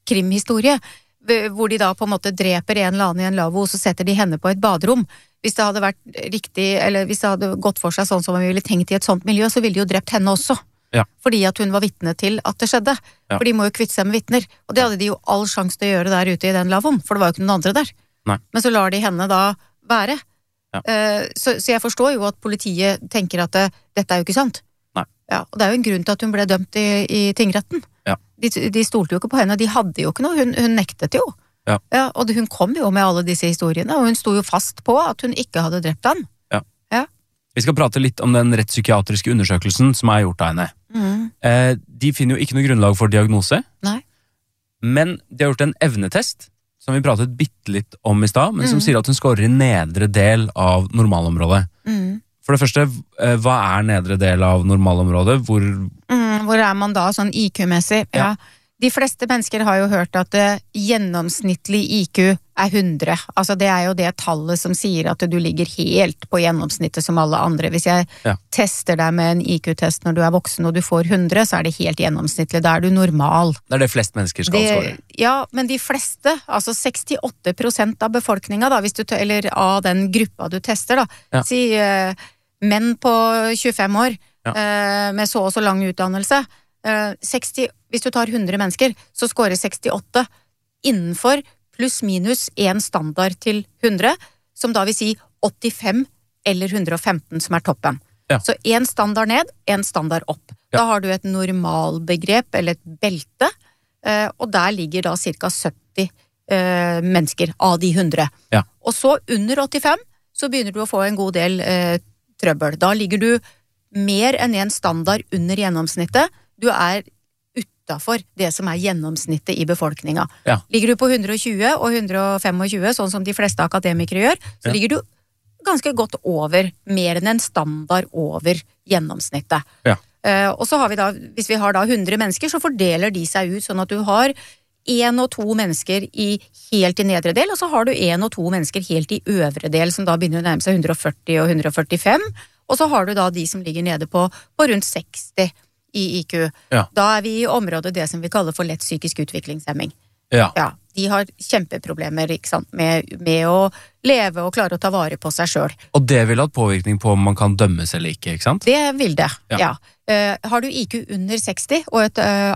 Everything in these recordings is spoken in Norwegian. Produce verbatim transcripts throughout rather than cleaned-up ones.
krimhistorie, hvor de da på en måte dreper en eller annen i en lavvo, og så setter de henne på et baderom. Hvis det hadde vært riktig, eller hvis det hadde gått for seg sånn som vi ville tenkt i et sånt miljø, så ville de jo drept henne også. Ja. Fordi at hun var vitne til at det skjedde. Ja. For de må jo kvitte seg med vitner. Og det hadde de jo all sjanse til å gjøre der ute i den lavvoen, for det var jo ikke noen andre der. Nei. Men så lar de henne da være. Ja. Uh, så, så jeg forstår jo at politiet tenker at det, dette er jo ikke sant. Nei. Ja, og det er jo en grunn til at hun ble dømt i, i tingretten. Ja. De, de stolte jo ikke på henne, de hadde jo ikke noe, hun, hun nektet jo. Ja. Ja, og hun kom jo med alle disse historiene, og hun sto jo fast på at hun ikke hadde drept han. Ja. Ja. Vi skal prate litt om den rettspsykiatriske undersøkelsen som er gjort av henne. Mm. Eh, de finner jo ikke noe grunnlag for diagnose, Nei. men de har gjort en evnetest, som vi pratet bitte litt om i stad, men som Mm. sier at hun scorer i nedre del av normalområdet. Mm. For det første, eh, hva er nedre del av normalområdet? Hvor... Mm, hvor er man da, sånn I Q-messig? Ja. Ja. De fleste mennesker har jo hørt at uh, gjennomsnittlig I Q er hundre. Altså det er jo det tallet som sier at du ligger helt på gjennomsnittet som alle andre. Hvis jeg Ja. tester deg med en I Q-test når du er voksen og du får hundre, så er det helt gjennomsnittlig. Da er du normal. Det er det flest mennesker skal Det, score. ja, men de fleste, altså sekstiåtte prosent av befolkninga, da, hvis du, eller av den gruppa du tester, da, Ja. si uh, menn på tjuefem år Ja. uh, med så og så lang utdannelse, uh, seksti, hvis du tar hundre mennesker, så scorer sekstiåtte innenfor pluss minus en standard til hundre, som da vil si åttifem eller hundre og femten som er toppen. Ja. Så en standard ned, en standard opp. Ja. Da har du et normalbegrep, eller et belte, eh, og der ligger da cirka sytti eh, mennesker av de hundre. Ja. Og så under åttifem, så begynner du å få en god del eh, trøbbel. Da ligger du mer enn en standard under gjennomsnittet. Du er utenfor det som er gjennomsnittet i befolkninga. Ja. Ligger du på hundre og tjue og hundre og tjuefem, sånn som de fleste akademikere gjør, så Ja. ligger du ganske godt over, mer enn en standard over gjennomsnittet. Ja. Eh, og så har vi da, hvis vi har da hundre mennesker, så fordeler de seg ut sånn at du har en og to mennesker i helt i nedre del, og så har du en og to mennesker helt i øvre del, som da begynner å nærme seg hundre og førti og hundre og førtifem, og så har du da de som ligger nede på, på rundt seksti i I Q. Ja. Da er vi i området det som vi kaller for lett psykisk utviklingshemming. Ja. Ja, de har kjempeproblemer, ikke sant, med, med å leve og klare å ta vare på seg selv. Og det vil ha et påvirkning på om man kan dømmes eller ikke, ikke sant? Det vil det, Ja. ja. Eh, har du I Q under seksti, og et uh,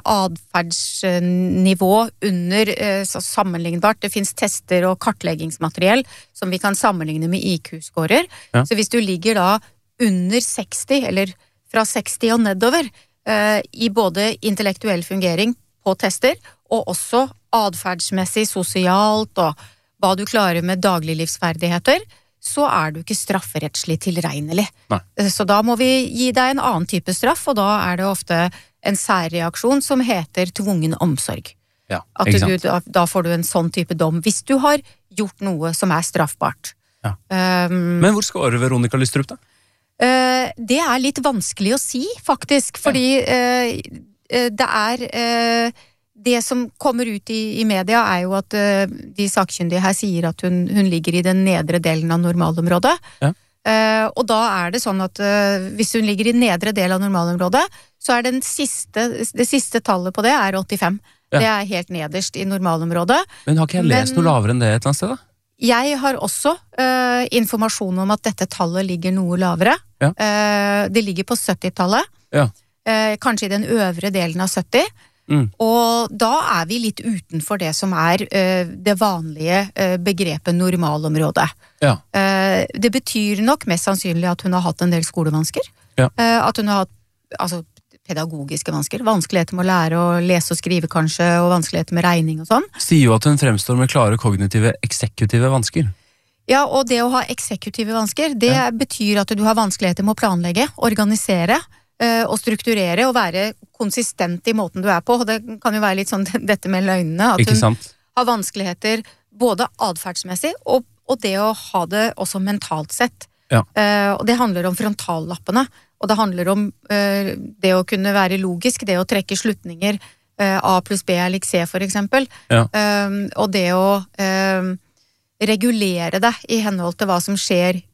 adferdsnivå under uh, så sammenlignbart, det finnes tester og kartleggingsmateriell som vi kan sammenligne med I Q-scorer, Ja. så hvis du ligger da under seksti, eller fra seksti og nedover, uh, i både intellektuell fungering på tester, og også adferdsmessig, sosialt, og hva du klarer med dagliglivsferdigheter, så er du ikke strafferettslig tilregnelig. Nei. Så da må vi gi deg en annen type straff, og da er det ofte en særreaksjon som heter tvungen omsorg. Ja, At ikke du, sant? da, da får du en sånn type dom, hvis du har gjort noe som er straffbart. Ja. Um, Men hvor scorer Veronica Lystrup da? eh, det er litt vanskelig å si, faktisk, fordi eh, eh, det er... Eh, det som kommer ut i, i media er jo at uh, de sakkyndige her sier at hun, hun ligger i den nedre delen av normalområdet. Ja. Uh, og da er det sånn at uh, hvis hun ligger i nedre del av normalområdet, så er den siste, det siste tallet på det er åttifem. Ja. Det er helt nederst i normalområdet. Men har ikke jeg lest Men- noe lavere enn det et eller annet sted da? Jeg har også uh, informasjon om at dette tallet ligger noe lavere. Ja. Uh, det ligger på syttitallet. Ja. Uh, kanskje i den øvre delen av sytti. Mm. Og da er vi litt utenfor det som er uh, det vanlige uh, begrepet normalområde. Ja. Uh, det betyr nok mest sannsynlig at hun har hatt en del skolevansker. Ja. Uh, at hun har hatt altså, pedagogiske vansker. Vanskeligheter med å lære å lese og skrive kanskje, og vanskeligheter med regning og sånn. Sier jo at hun fremstår med klare kognitive, eksekutive vansker. Ja, og det å ha eksekutive vansker, det Ja. betyr at du har vanskeligheter med å planlegge, organisere, uh, og strukturere, og være konsistent i måten du er på. Og det kan jo være litt sånn dette med løgnene, at Ikke hun sant? har vanskeligheter både adferdsmessig og, og det å ha det også mentalt sett. Ja. Eh, og det handler om frontallappene, og det handler om eh, det å kunne være logisk, det å trekke slutninger, eh, A pluss B er lik C for eksempel, Ja. eh, og det å eh, regulere det i henhold til hva som skjer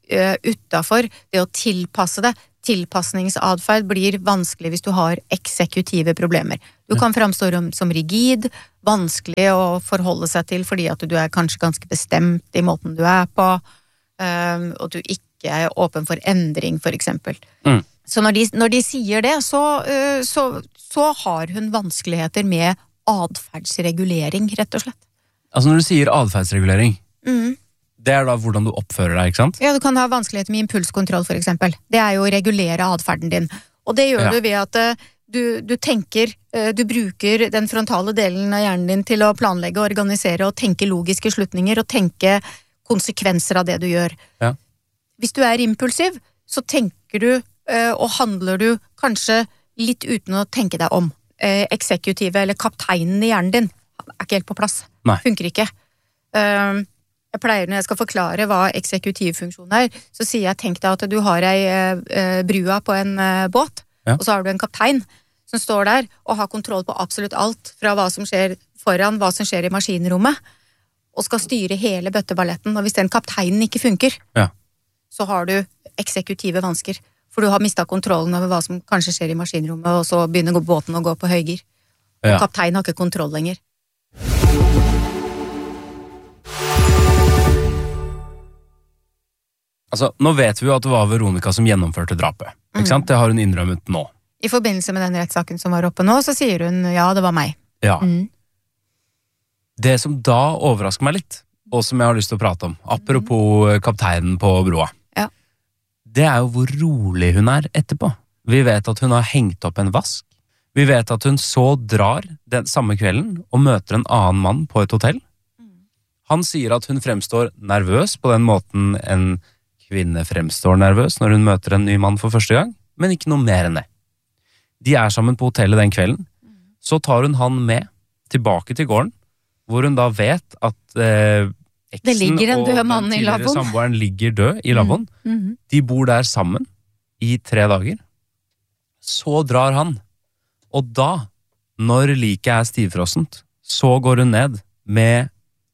uh, utenfor, det å tilpasse det. Tilpasningsadferd blir vanskelig hvis du har eksekutive problemer. Du kan framstå som rigid, vanskelig å forholde seg til fordi at du er kanskje ganske bestemt i måten du er på, um, og du ikke er åpen for endring, for eksempel. Mm. Så når de, når de sier det, så, uh, så, så har hun vanskeligheter med adferdsregulering, rett og slett. Altså når du sier adferdsregulering, mm. det er da hvordan du oppfører deg, ikke sant? Ja, du kan ha vanskeligheter med impulskontroll, for eksempel. Det er jo å regulere adferden din. Og det gjør ja. du ved at uh, du, du tenker, uh, du bruker den frontale delen av hjernen din til å planlegge, organisere og tenke logiske slutninger, og tenke konsekvenser av det du gjør. Ja. Hvis du er impulsiv, så tenker du uh, og handler du kanskje litt uten å tenke deg om. Uh, eksekutive eller kapteinen i hjernen din er ikke helt på plass. Nei. Funker ikke. Uh, Jeg pleier når jeg skal forklare hva eksekutivfunksjon er, så sier jeg, tenk deg at du har ei uh, brua på en uh, båt, ja. og så har du en kaptein som står der og har kontroll på absolutt alt fra hva som skjer foran, hva som skjer i maskinrommet, og skal styre hele bøtteballetten. Og hvis den kapteinen ikke funker, ja. så har du eksekutive vansker. For du har mistet kontrollen over hva som kanskje skjer i maskinrommet, og så begynner båten å gå på høygir. Ja. Og kapteinen har ikke kontroll lenger. Altså, nå vet vi jo at det var Veronica som gjennomførte drapet. Ikke sant? Det har hun innrømmet nå. I forbindelse med den rettssaken som var oppe nå, så sier hun, ja, det var meg. Ja. Mm. Det som da overrasker meg litt, og som jeg har lyst til å prate om, apropos kapteinen på broa, ja. det er jo hvor rolig hun er etterpå. Vi vet at hun har hengt opp en vask. Vi vet at hun så drar den samme kvelden og møter en annen mann på et hotell. Han sier at hun fremstår nervøs på den måten en kvinne fremstår nervøs når hun møter en ny mann for første gang, men ikke noe mer enn det. De er sammen på hotellet den kvelden. Så tar hun han med tilbake til gården, hvor hun da vet at eh, eksen og den tidligere samboeren ligger død i lavvoen. Mm. Mm. De bor der sammen i tre dager. Så drar han, og da, når liket er stivfrossent, så går hun ned med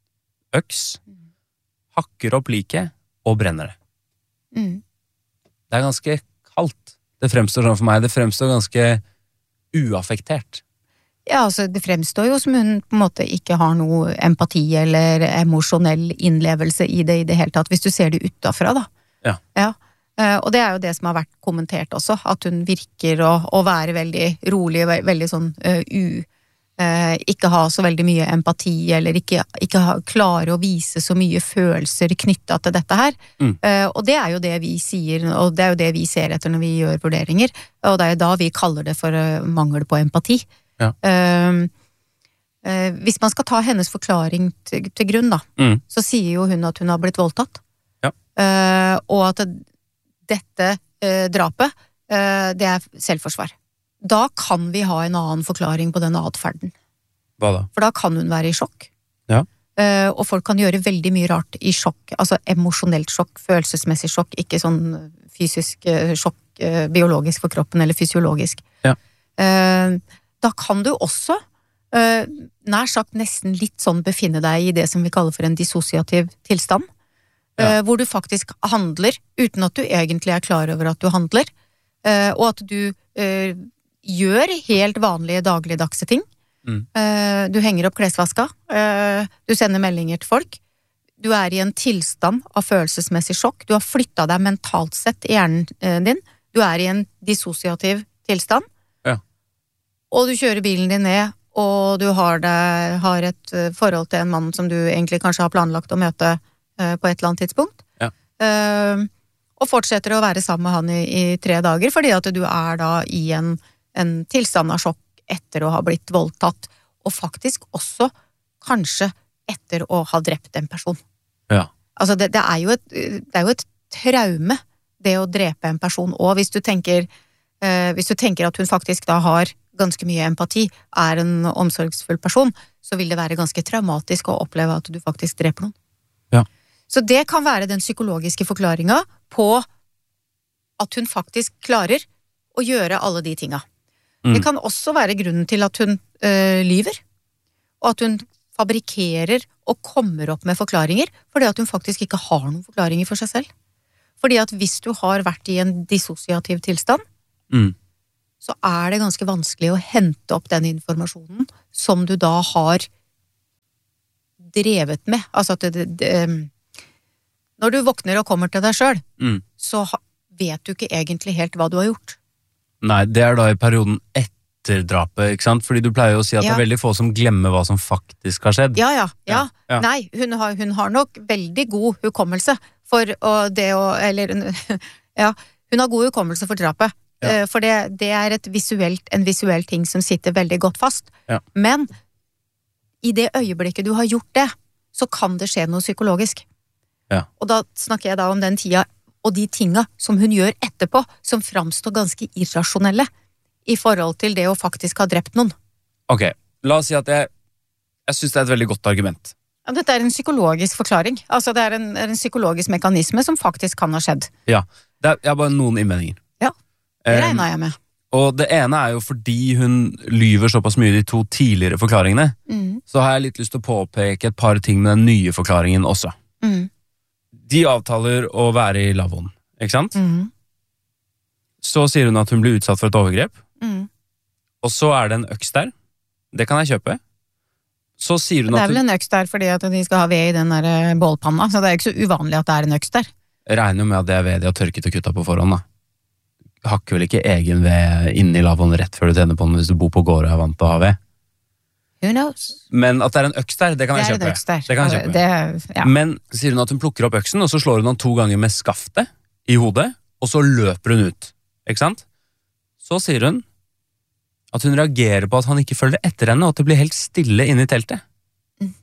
øks, hakker opp liket og brenner det. Mm. Det er ganske kaldt. Det fremstår sånn for meg. Det fremstår ganske uaffektert. Ja, altså det fremstår jo som hun på en måte ikke har noe empati eller emosjonell innlevelse i det i det hele tatt, hvis du ser det utenfra da. Ja. Ja. Og det er jo det som har vært kommentert også, at hun virker å, å være veldig rolig, veldig sånn uh, u... Uh, ikke ha så veldig mye empati, eller ikke, ikke ha, klare å vise så mye følelser knyttet til dette her. Mm. Uh, og det er jo det vi sier, og det er jo det vi ser etter når vi gjør vurderinger, og det er jo da vi kaller det for uh, mangel på empati. Ja. Uh, uh, hvis man skal ta hennes forklaring til, til grunn da, mm. så sier jo hun at hun har blitt voldtatt. Ja. Uh, og at dette uh, drapet, uh, det er selvforsvar. Da kan vi ha en annen forklaring på den adferden. Hva da? For da kan hun være i sjokk. Ja. Uh, og folk kan gjøre veldig mye rart i sjokk, altså emosjonelt sjokk, følelsesmessig sjokk, ikke sånn fysisk uh, sjokk, uh, biologisk for kroppen eller fysiologisk. Ja. Uh, da kan du også, uh, nær sagt nesten litt sånn befinne deg i det som vi kaller for en dissosiativ tilstand, ja. uh, hvor du faktisk handler uten at du egentlig er klar over at du handler, uh, og at du uh, gjør helt vanlige dagligdagse ting. Mm. Uh, du henger opp klesvaska, uh, du sender meldinger til folk, du er i en tilstand av følelsesmessig sjokk, du har flyttet deg mentalt sett i hjernen uh, din, du er i en dissosiativ tilstand, ja. Og du kjører bilen din ned, og du har, det, har et uh, forhold til en mann som du egentlig kanskje har planlagt å møte uh, på et eller annet tidspunkt, ja. uh, og fortsetter å være sammen med han i, i tre dager, fordi at du er da i en en tilstand av sjokk etter å ha blitt voldtatt, og faktisk også kanskje etter å ha drept en person. Ja. Altså det, det, er jo et, det er jo et traume, det å drepe en person, og hvis du tenker, eh, hvis du tenker at hun faktisk da har ganske mye empati, er en omsorgsfull person, så vil det være ganske traumatisk å oppleve at du faktisk dreper noen. Ja. Så det kan være den psykologiske forklaringen på at hun faktisk klarer å gjøre alle de tinga. Mm. Det kan også være grunnen til at hun øh, lyver, og at hun fabrikerer og kommer opp med forklaringer, fordi at hun faktisk ikke har noen forklaringer for seg selv. Fordi at hvis du har vært i en dissosiativ tilstand, Mm. så er det ganske vanskelig å hente opp den informasjonen som du da har drevet med. Altså at det, det, det, når du våkner og kommer til deg selv, Mm. så ha, vet du ikke egentlig helt hva du har gjort. Nei, det er da i perioden etter drapet, ikke sant? Fordi du pleier jo å si at Ja. det er veldig få som glemmer hva som faktisk har skjedd. Ja, ja, ja. Ja, ja. Nei, hun har, hun har nok veldig god hukommelse for å, det å, eller, ja, hun har god hukommelse for drapet. Ja. Eh, For det, det er et visuelt, en visuell ting som sitter veldig godt fast. Ja. Men i det øyeblikket du har gjort det, så kan det skje noe psykologisk. Ja. Og da snakker jeg da om den tida, og de tinga som hun gjør etterpå, som framstår ganske irrasjonelle i forhold til det å faktisk ha drept noen. Ok, la oss si at jeg, jeg synes det er et veldig godt argument. Ja, dette er en psykologisk forklaring. Altså det er en, er en psykologisk mekanisme som faktisk kan ha skjedd. Ja, det er, jeg har bare noen innvendinger. Ja, det Um, regner jeg med. Og det ene er jo fordi hun lyver såpass mye i de to tidligere forklaringene, Mm. så har jeg litt lyst til å påpeke et par ting med den nye forklaringen også. Mm. De avtaler å være i lavvoen, ikke sant? Mm. Så sier hun at hun blir utsatt for et overgrep, Mm. og så er det en øks der. Det kan jeg kjøpe. Så sier hun Det er at vel hun en øks der fordi at de skal ha ved i den der eh, bålpanna, så det er ikke så uvanlig at det er en øks der. regner jo med at det er ved de har tørket og kuttet på forhånd, da. Hakker vel ikke egen ved inni lavvoen rett før du tenner på den hvis du bor på gård og er vant til å ha ved. Who knows? Men at det er en øks der, det kan Det jeg er en kjøpe. øks der. Det kan jeg kjøpe. Det, ja. Men så sier hun at hun plukker opp øksen, og så slår hun han to ganger med skaftet i hodet, og så løper hun ut. Ikke sant? Så sier hun at hun reagerer på at han ikke følger etter henne, og at det blir helt stille inne i teltet. Mm.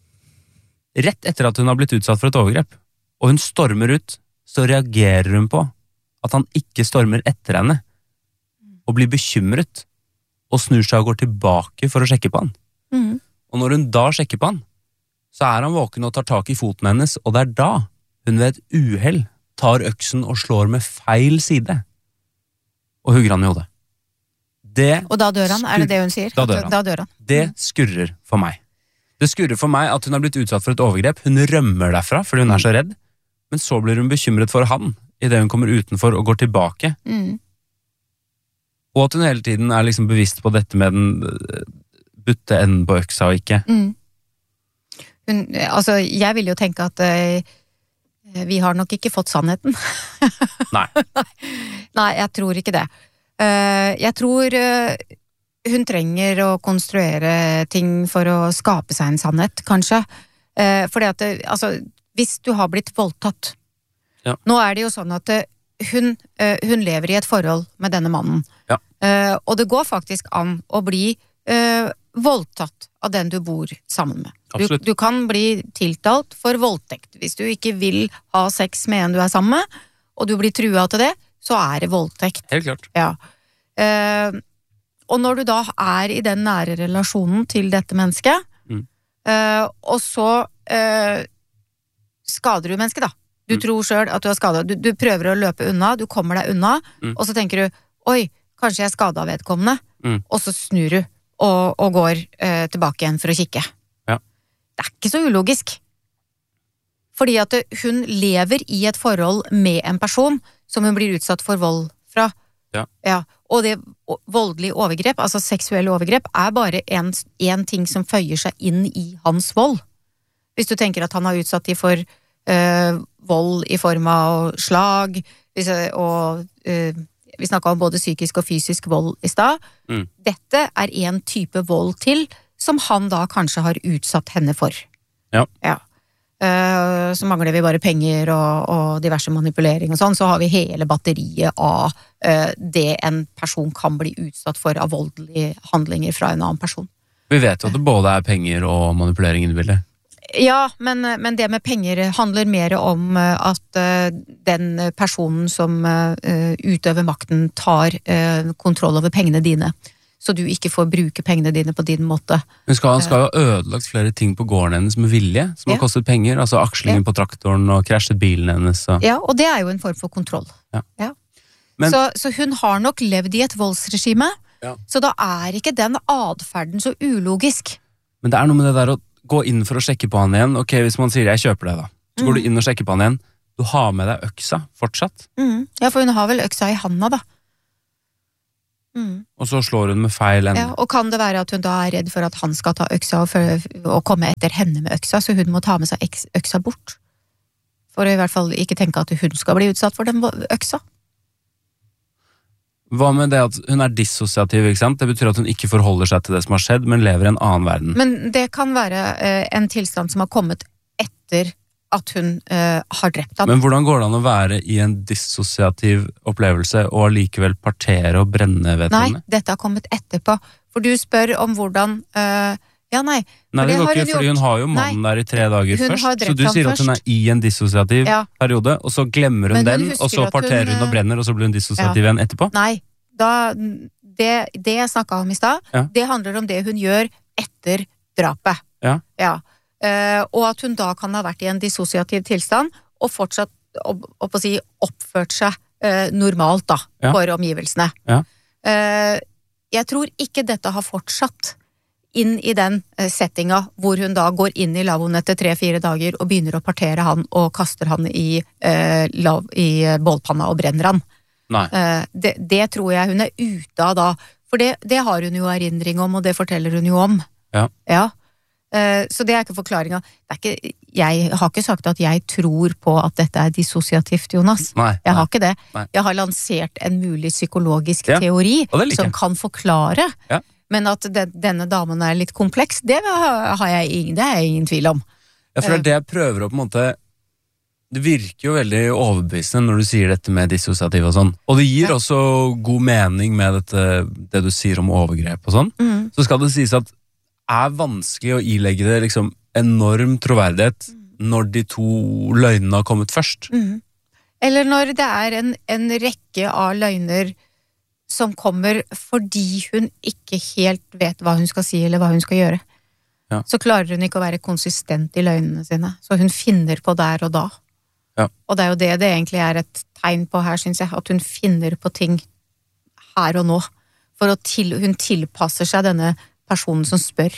Rett etter at hun har blitt utsatt for et overgrep, og hun stormer ut, så reagerer hun på at han ikke stormer etter henne, og blir bekymret, og snur seg og går tilbake for å sjekke på han. Mm. Og når hun da sjekker på han, så er han våken og tar tak i foten hennes, og det er da hun ved et uhell tar øksen og slår med feil side, og hugger han i hodet. Det, Og da dør han, er det det hun sier? Da dør han. Da dør han. det skurrer for meg. Det skurrer for meg at hun har blitt utsatt for et overgrep, hun rømmer derfra fordi hun er så redd, men så blir hun bekymret for han, i det hun kommer utenfor og går tilbake, Mm. og at hun hele tiden er liksom bevisst på dette med den øh, butte enden på øksa og ikke. Mm. Hun, altså, jeg vil jo tenke at eh, vi har nok ikke fått sannheten. Nei. Nei, jeg tror ikke det. Eh, jeg tror eh, hun trenger å konstruere ting for å skape seg en sannhet, kanskje. Eh, fordi at, det, altså, hvis du har blitt voldtatt, Ja. nå er det jo sånn at eh, hun, eh, hun lever i et forhold med denne mannen. Ja. Eh, og det går faktisk an å bli eh, voldtatt av den du bor sammen med. Du, Absolutt. du kan bli tiltalt for voldtekt. Hvis du ikke vil ha sex med en du er sammen med, og du blir trua til det, så er det voldtekt. Helt klart. Ja. Eh, og når du da er i den nære relasjonen til dette mennesket, Mm. eh, og så eh, skader du mennesket da. Du Mm. tror selv at du har skadet. Du, du prøver å løpe unna, du kommer deg unna, Mm. og så tenker du, oi, kanskje jeg skadet vedkommende, Mm. og så snur du og, og går eh, tilbake igjen for å kikke. Ja. Det er ikke så ulogisk. Fordi at det, hun lever i et forhold med en person som hun blir utsatt for vold fra. Ja. Ja. Og det o- voldelige overgrep, altså seksuelle overgrep, er bare en, en ting som føyer seg inn i hans vold. Hvis du tenker at han har utsatt de for øh, vold i form av slag, hvis, og øh, vi snakket om både psykisk og fysisk vold i stad. Mm. Dette er en type vold til, som han da kanskje har utsatt henne for. Ja. Ja. Eh, så mangler vi bare penger og, og diverse manipulering og sånn, så har vi hele batteriet av eh, det en person kan bli utsatt for av voldelige handlinger fra en annen person. Vi vet jo at det både er penger og manipulering i det bildet. Ja, men, men det med penger handler mer om eh, at eh, den personen som eh, utøver makten tar eh, kontroll over pengene dine, så du ikke får bruke pengene dine på din måte. Hun skal, han skal jo ha ødelagt flere ting på gården hennes med vilje, som har Ja. kostet penger, altså akslingen Ja. på traktoren og krasjet bilen hennes. Og... Ja, og det er jo en form for kontroll. Ja. Ja. Men- så, så hun har nok levd i et voldsregime, Ja. så da er ikke den adferden så ulogisk. Men det er noe med det der å gå inn for å sjekke på han igjen. Ok, hvis man sier jeg kjøper det da, så går Mm. du inn og sjekker på han igjen, du har med deg øksa fortsatt. Mm. Ja, for hun har vel øksa i handa da. Mm. Og så slår hun med feil ende. Ja, og kan det være at hun da er redd for at han skal ta øksa og, følge, og komme etter henne med øksa, så hun må ta med seg øksa bort? For å i hvert fall ikke tenke at hun skal bli utsatt for den øksa. Hva med det at hun er dissosiativ, ikke sant? Det betyr at hun ikke forholder seg til det som har skjedd, men lever i en annen verden. Men det kan være eh, en tilstand som har kommet etter at hun eh, har drept han. Men hvordan går det an å være i en dissosiativ opplevelse og allikevel partere og brenne vedkommende? Nei, dette har kommet etterpå. For du spør om hvordan... Uh, ja, nei. Nei, det går ikke, hun fordi hun har jo mannen nei, der i tre dager først. Så du sier at hun er i en dissosiativ ja. periode, og så glemmer hun, hun den, og så parterer hun, hun og brenner, og så blir hun dissosiativ ja. igjen etterpå? Nei, da, det, det jeg snakket om i sted, ja. det handler om det hun gjør etter drapet. Ja. Ja. Uh, og at hun da kan ha vært i en dissosiativ tilstand og fortsatt opp, opp å si, oppført seg uh, normalt da, ja. for omgivelsene. Ja. Uh, jeg tror ikke dette har fortsatt inn i den uh, settinga hvor hun da går inn i lavvoen etter tre-fire dager og begynner å partere han og kaster han i, uh, lav, i bålpanna og brenner han. Nei. Uh, det, det tror jeg hun er ute av da, for det, det har hun jo erindring om, og det forteller hun jo om. Ja. Ja. Så det er ikke forklaringen. Det er ikke, jeg har ikke sagt at jeg tror på at dette er dissosiativt, Jonas. Nei, jeg har nei, ikke det. Nei. Jeg har lansert en mulig psykologisk ja, teori som kan forklare, ja. men at det, denne damen er litt kompleks, det har jeg ingen, det er jeg ingen tvil om. Ja, for det er det jeg prøver å på en måte... Det virker jo veldig overbevisende når du sier dette med dissosiativ og sånn. Og det gir ja. også god mening med dette, det du sier om overgrep og sånn. Mm. Så skal det sies at er vanskelig å ilegge det liksom enorm troverdighet når de to løgnene har kommet først. Mm. Eller når det er en, en rekke av løgner som kommer fordi hun ikke helt vet hva hun skal si eller hva hun skal gjøre. Ja. Så klarer hun ikke å være konsistent i løgnene sine. Så hun finner på der og da. Ja. Og det er jo det det egentlig er et tegn på her, synes jeg. At hun finner på ting her og nå. For å til, hun tilpasser seg denne personen som spør.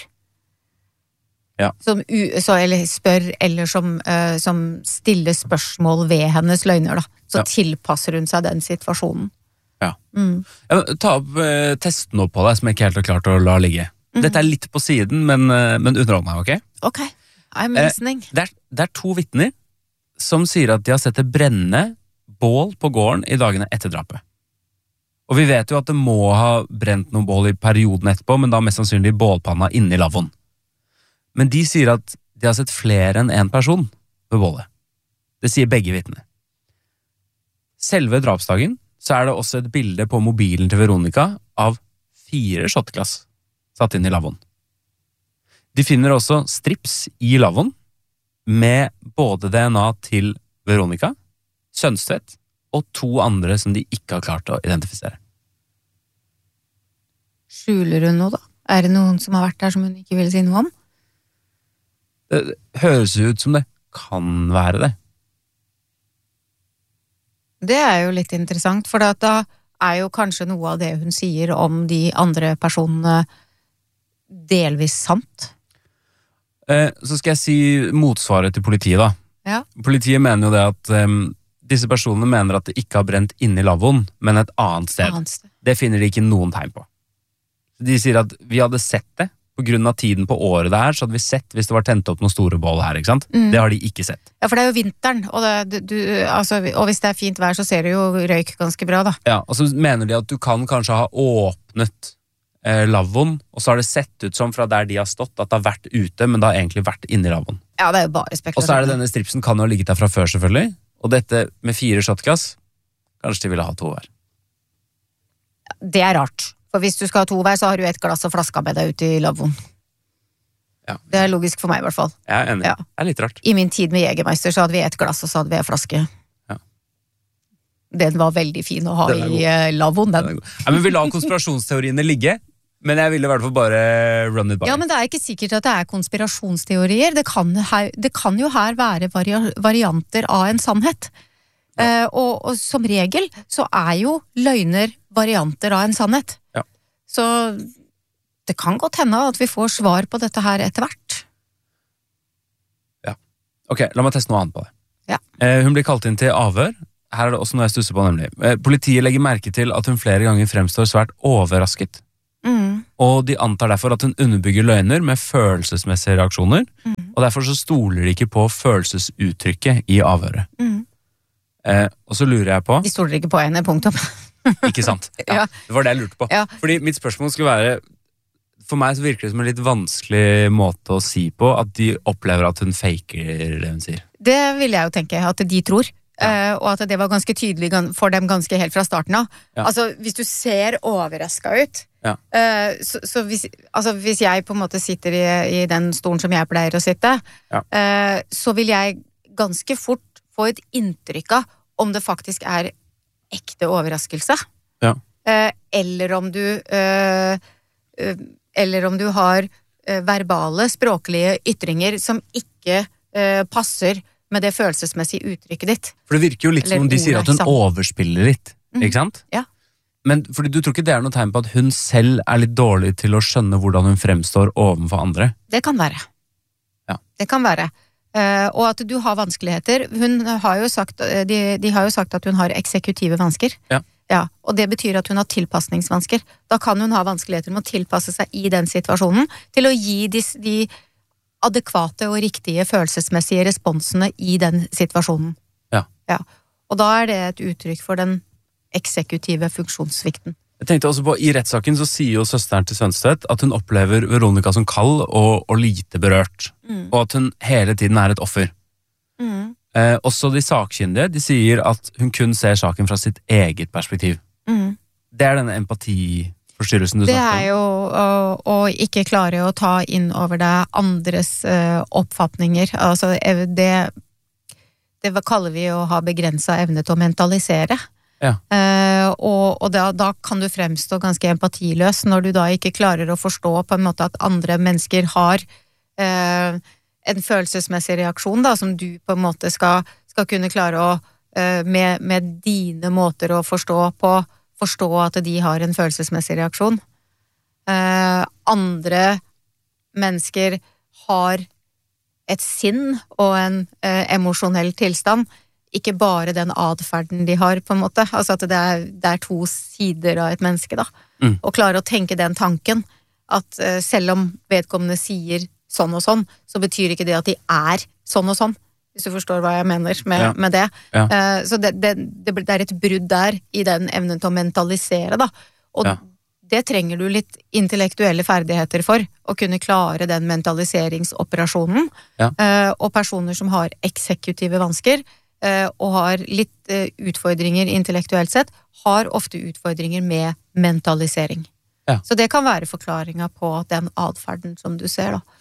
Ja. Som u, så, eller spør, eller som, uh, som stiller spørsmål ved hennes løgner, da. Så ja. tilpasser hun seg den situasjonen. Ja. Mm. Ja, ta opp uh, testen opp på deg, som jeg ikke helt har klart å la ligge. Mm. Dette er litt på siden, men, uh, men underhold meg, ok? Ok, I'm listening. Uh, det, er, det er to vittner som sier at de har sett det brenne bål på gården i dagene etter drapet. Og vi vet jo at det må ha brent noen bål i perioden etterpå, men da mest sannsynlig bålpanna inne i lavvoen. Men de sier at de har sett flere enn en person ved bålet. Det sier begge vittnene. Selve drapsdagen så er det også et bilde på mobilen til Veronica av fire shotglass satt inn i lavvoen. De finner også strips i lavvoen med både D N A til Veronica, Sønstvedt og to andre som de ikke har klart å identifisere. Skjuler hun noe da? Er det noen som har vært der som hun ikke vil si noe om? Det høres ut som det kan være det. Det er jo litt interessant, for da er jo kanskje noe av det hun sier om de andre personene delvis sant. Eh, så skal jeg si motsvaret til politiet da. Ja. Politiet mener jo det at um, disse personene mener at det ikke har brent inne i lavvoen, men et annet sted. Annet sted. Det finner de ikke noen tegn på. De sier at vi hadde sett det, på grunn av tiden på året det er, så hadde vi sett hvis det var tent opp noen store bål her, ikke sant? Mm. Det har de ikke sett. Ja, for det er jo vinteren, og, det, du, altså, og hvis det er fint vær, så ser det jo røyk ganske bra, da. Ja, og så mener de at du kan kanskje ha åpnet eh, lavvoen, og så har det sett ut som fra der de har stått, at det har vært ute, men det har egentlig vært inne i lavvoen. Ja, det er jo bare spekulasjon. Og så er det denne stripsen kan jo ha ligget der fra før, selvfølgelig, og dette med fire shotglass, kanskje de ville ha to hver. Det er rart, for hvis du skal ha to hver, så har du et glass og flaska med deg ute i lavvoen. Ja. Det er logisk for meg i hvert fall. Jeg er enig, ja. Det er litt rart. I min tid med Jegermeister så hadde vi et glass, og så hadde vi en flaske. Ja. Den var veldig fin å ha i uh, lavvoen, den. den ja, men vi lar konspirasjonsteoriene ligge, men jeg ville i hvert fall bare run it by. Ja, men det er ikke sikkert at det er konspirasjonsteorier. Det kan, her, det kan jo her være vari varianter av en sannhet. Ja. Uh, og, og som regel så er jo løgner varianter av en sannhet. Ja. Så det kan godt hende at vi får svar på dette her etter hvert. Ja. Ok, la meg teste noe annet på det. Ja. Eh, hun blir kalt inn til avhør. Her er det også noe jeg stusser på, nemlig. Eh, politiet legger merke til at hun flere ganger fremstår svært overrasket. Mm. Og de antar derfor at hun underbygger løgner med følelsesmessige reaksjoner, Mm. og derfor så stoler de ikke på følelsesuttrykket i avhøret. Mm. Eh, og så lurer jeg på... De stoler ikke på henne, punktum. Ikke sant? Ja, Ja. det var det jeg lurte på. Ja. Fordi mitt spørsmål skulle være, for meg så virker det som en litt vanskelig måte å si på, at de opplever at hun faker det hun sier. Det vil jeg jo tenke at de tror. Ja. Eh, og at det var ganske tydelig gan- for dem ganske helt fra starten av. Ja. Altså, hvis du ser overrasket ut, Ja. eh, så, så hvis, altså, hvis jeg på en måte sitter i, i den stolen som jeg pleier å sitte, Ja. eh, så vil jeg ganske fort få et inntrykk av om det faktisk er ekte overraskelse. Ja. Eh, eller om du eh, eh, eller om du har eh, verbale, språklige ytringer som ikke eh, passer med det følelsesmessige uttrykket ditt. For det virker jo litt Eller som om de sier ordet, at hun ikke sant? overspiller litt, Mhm. ikke sant? Ja. Men fordi du tror ikke det er noe tegn på at hun selv er litt dårlig til å skjønne hvordan hun fremstår overfor andre? Det kan være. Ja. Det kan være. Eh, og at du har vanskeligheter. Hun har jo sagt, eh, de, de har jo sagt at hun har eksekutive vansker. Ja. Ja, og det betyr at hun har tilpasningsvansker. Da kan hun ha vanskeligheter med å tilpasse seg i den situasjonen, til å gi de, de adekvate og riktige følelsesmessige responsene i den situasjonen. Ja. Ja. Og da er det et uttrykk for den eksekutive funksjonssvikten. Jeg tenkte også på, I rettssaken så sier jo søsteren til Sønstedt at hun opplever Veronica som kald og, og lite berørt, Mm. og at hun hele tiden er et offer. Mm. Eh, også de sakkyndige de sier at hun kun ser saken fra sitt eget perspektiv. Mm. Det er denne empatiforstyrrelsen du Det snakker om. er jo å, å ikke klare å ta inn over deg andres eh, oppfatninger. Altså, ev- det, det kaller vi å ha begrenset evne til å mentalisere. Ja. Eh, og og da, da kan du fremstå ganske empatiløs når du da ikke klarer å forstå på en måte at andre mennesker har eh, en følelsesmessig reaksjon da, som du på en måte skal, skal kunne klare å eh, med, med dine måter å forstå på, forstå at de har en følelsesmessig reaksjon. Eh, andre mennesker har et sinn og en eh, emosjonell tilstand, ikke bare den adferden de har, på en måte. Altså at det er, det er to sider av et menneske, da. Mm. Og klare å tenke den tanken, at eh, selv om vedkommende sier sånn og sånn, så betyr ikke det at de er sånn og sånn, hvis du forstår hva jeg mener med, Ja. med det. Ja. Eh, så det, det, det er et brudd der i den evnen til å mentalisere, da. Og Ja. det trenger du litt intellektuelle ferdigheter for, å kunne klare den mentaliseringsoperasjonen. Ja. Eh, og personer som har eksekutive vansker, eh, og har litt eh, utfordringer intellektuelt sett, har ofte utfordringer med mentalisering. Ja. Så det kan være forklaringa på den adferden som du ser, da.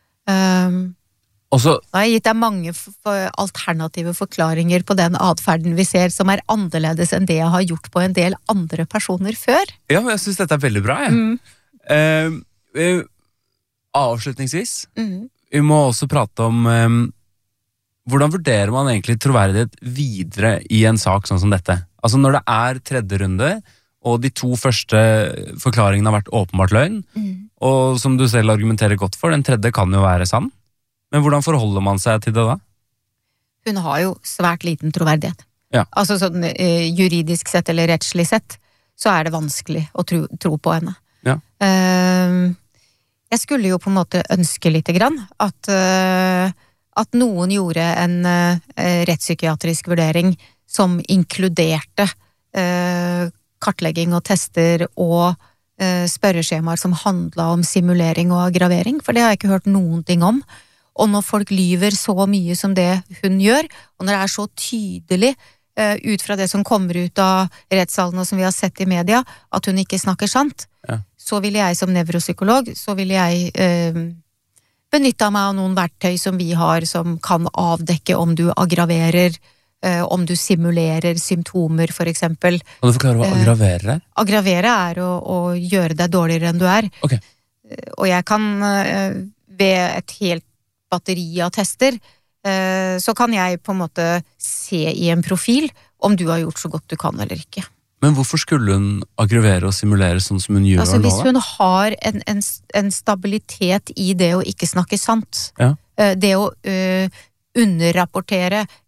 Um, Og så, da har jeg gitt deg mange f f alternative forklaringer på den adferden vi ser, som er annerledes enn det jeg har gjort på en del andre personer før. ja, men jeg synes dette er veldig bra, jeg. Mm. Eh, eh, avslutningsvis, Mm. vi må også prate om eh, hvordan vurderer man egentlig troverdighet videre i en sak sånn som dette? Altså når det er tredje runde, og de to første forklaringene har vært åpenbart løgn, Mm. og som du selv argumenterer godt for, den tredje kan jo være sann. Men hvordan forholder man seg til det da? Hun har jo svært liten troverdighet. Ja. Altså sånn eh, juridisk sett eller rettslig sett, så er det vanskelig å tro, tro på henne. Ja. Eh, jeg skulle jo på en måte ønske lite grann at, eh, at noen gjorde en eh, rettspsykiatrisk vurdering som inkluderte eh, kartlegging og tester og eh, spørreskjemaer som handla om simulering og aggravering, for det har jeg ikke hørt noen ting om. Og når folk lyver så mye som det hun gjør, og når det er så tydelig eh, ut fra det som kommer ut av rettssalen og som vi har sett i media, at hun ikke snakker sant, Ja. så ville jeg som nevropsykolog, så ville jeg eh, benytta meg av noen verktøy som vi har, som kan avdekke om du aggraverer, eh, om du simulerer symptomer, for eksempel. Kan du forklare hva Eh, aggraverer er? Aggravere er å, å gjøre deg dårligere enn du er. Ok. Eh, Og jeg kan, eh, ved et helt batteri av tester, eh, så kan jeg på en måte se i en profil om du har gjort så godt du kan eller ikke. Men hvorfor skulle hun aggravere og simulere sånn som hun gjør Altså nå? hvis da? hun har en, en, en stabilitet i det å ikke snakke sant, Ja. eh, det å eh, underrapportere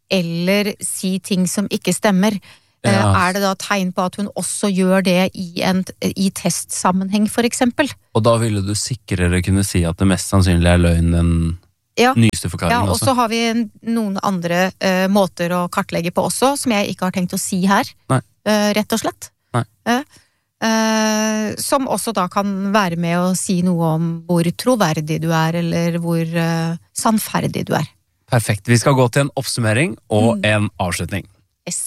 eller si ting som ikke stemmer. Ja. Er det da tegn på at hun også gjør det i en i testsammenheng, for eksempel? Og da ville du sikrere kunne si at det mest sannsynlig er løgn den ja. nyeste forklaringen ja, også. Og så har vi noen andre uh, måter å kartlegge på også, som jeg ikke har tenkt å si her, uh, rett og slett. Nei. Uh, uh, som også da kan være med å si noe om hvor troverdig du er, eller hvor uh, sannferdig du er. Perfekt. Vi skal gå til en oppsummering og mm. en avslutning. Yes.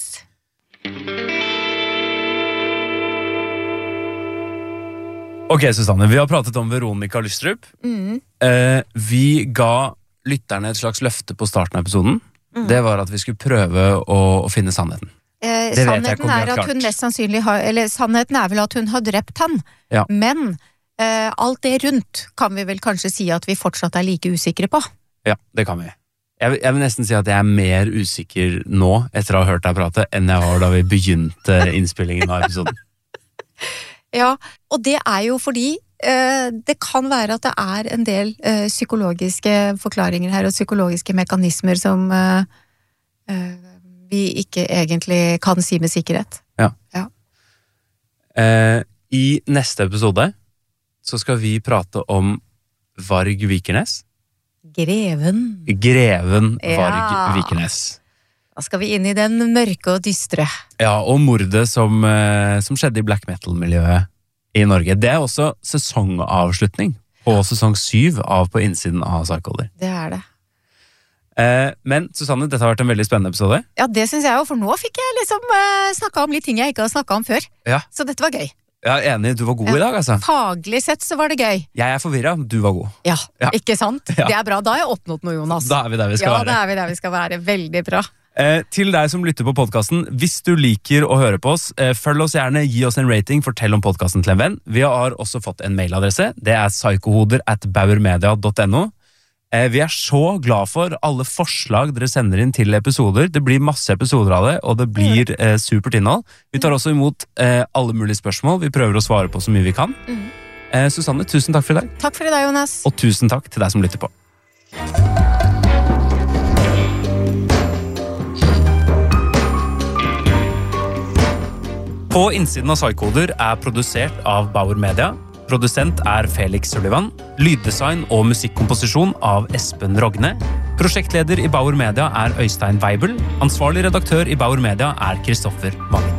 Ok, Susanne, vi har pratet om Veronica Lystrup. Mm. Eh, vi ga lytterne et slags løfte på starten av episoden. Mm. Det var at vi skulle prøve å, å finne sannheten. Eh, det sannheten vet jeg ikke om vi har er at klart. hun mest sannsynlig har, eller sannheten er vel at hun har drept han. Ja. Men eh, alt det rundt kan vi vel kanskje si at vi fortsatt er like usikre på. Ja, det kan vi. Jeg, jeg vil nesten si at jeg er mer usikker nå, etter å ha hørt deg prate, enn jeg var da vi begynte innspillingen av episoden. Ja, og det er jo fordi eh, det kan være at det er en del eh, psykologiske forklaringer her, og psykologiske mekanismer som eh, eh, vi ikke egentlig kan si med sikkerhet. Ja. ja. Eh, I neste episode så skal vi prate om Varg Vikernes. Greven. Greven Varg Ja. Vikernes. Da skal vi inn i den mørke og dystre. Ja, og mordet som, eh, som skjedde i black metal-miljøet i Norge. Det er også sesongavslutning på sesong syv av På innsiden av Psychoder. Det er det. Eh, men Susanne, dette har vært en veldig spennende episode. Ja, det synes jeg jo, for nå fikk jeg liksom uh, snakket om litt ting jeg ikke har snakket om før. Ja. Så dette var gøy. Jeg er enig, du var god Ja. i dag, altså. Faglig sett så var det gøy. Jeg er forvirret, du var god. Ja, Ja. ikke sant? Ja. Det er bra, da har jeg oppnådd noe, Jonas. Da er vi der vi skal ja, være. da er vi der vi skal være. Veldig bra. Eh, til deg som lytter på podcasten, hvis du liker å høre på oss, eh, følg oss gjerne, gi oss en rating, fortell om podcasten til en venn. Vi har også fått en mailadresse, det er psykohoder at bauermedia punktum no. Eh, vi er så glad for alle forslag dere sender inn til episoder. Det blir masse episoder av det, og det blir eh, supert innhold. Vi tar også imot eh, alle mulige spørsmål, vi prøver å svare på så mye vi kan. Mm. Eh, Susanne, tusen takk for i dag, Takk for i dag, Jonas. og tusen takk til deg som lytter på. På innsiden av Psykoder er produsert av Bauer Media. Produsent er Felix Sullivan. Lyddesign og musikkomposisjon av Espen Rogne. Prosjektleder i Bauer Media er Øystein Weibel. Ansvarlig redaktør i Bauer Media er Kristoffer Vangen.